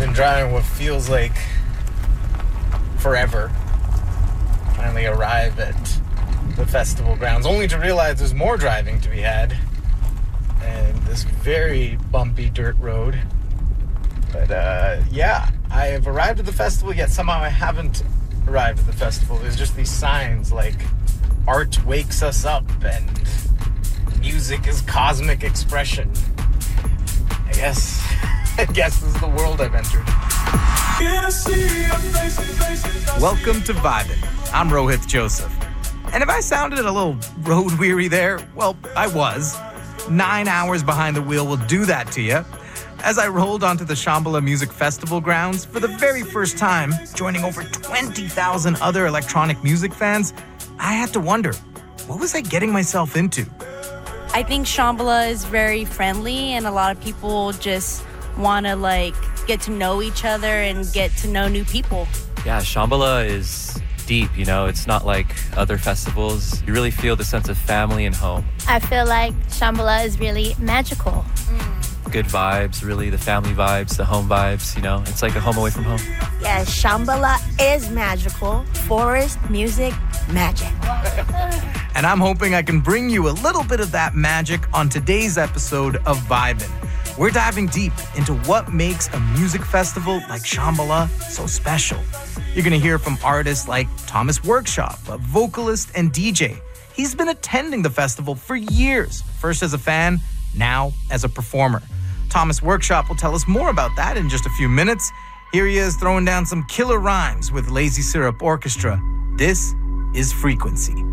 been driving what feels like forever. Finally arrive at the festival grounds, only to realize there's more driving to be had. And this very bumpy dirt road. But yeah, I have arrived at the festival, yet somehow I haven't arrived at the festival. There's just these signs like art wakes us up and music is cosmic expression. I guess this is the world I've entered. Welcome to Vibin'. I'm Rohith Joseph. And if I sounded a little road weary there, well, I was. 9 hours behind the wheel will do that to you. As I rolled onto the Shambhala Music Festival grounds for the very first time, joining over 20,000 other electronic music fans, I had to wonder, what was I getting myself into? I think Shambhala is very friendly, and a lot of people just want to get to know each other and get to know new people. Yeah, Shambhala is deep, it's not like other festivals. You really feel the sense of family and home. I feel like Shambhala is really magical. Good vibes, really, the family vibes, the home vibes, it's like a home away from home. Yeah, Shambhala is magical. Forest, music, magic. And I'm hoping I can bring you a little bit of that magic on today's episode of Vibin'. We're diving deep into what makes a music festival like Shambhala so special. You're going to hear from artists like Thomas Workshop, a vocalist and DJ. He's been attending the festival for years, first as a fan, now as a performer. Thomas Workshop will tell us more about that in just a few minutes. Here he is throwing down some killer rhymes with Lazy Syrup Orchestra. This is Frequency.